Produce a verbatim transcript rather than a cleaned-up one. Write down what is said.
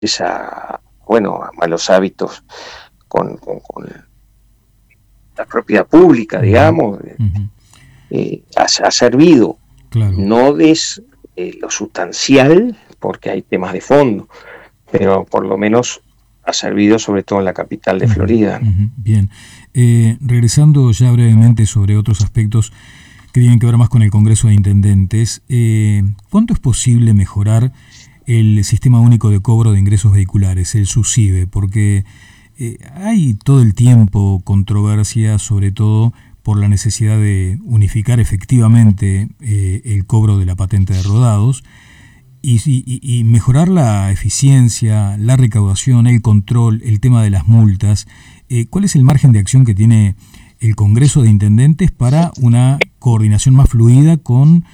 esa, bueno, a malos hábitos con, con, con la propiedad pública, Uh-huh. digamos, Uh-huh. eh, ha, ha servido, claro. no des eh, lo sustancial, porque hay temas de fondo, pero por lo menos ha servido sobre todo en la capital de uh-huh. Florida, ¿no? Uh-huh. Bien, eh, regresando ya brevemente sobre otros aspectos que tienen que ver más con el Congreso de Intendentes, eh, ¿cuánto es posible mejorar el Sistema Único de Cobro de Ingresos Vehiculares, el SUSIVE? Porque eh, hay todo el tiempo controversia, sobre todo por la necesidad de unificar efectivamente eh, el cobro de la patente de rodados y, y, y mejorar la eficiencia, la recaudación, el control, el tema de las multas. Eh, ¿Cuál es el margen de acción que tiene el Congreso de Intendentes para una coordinación más fluida con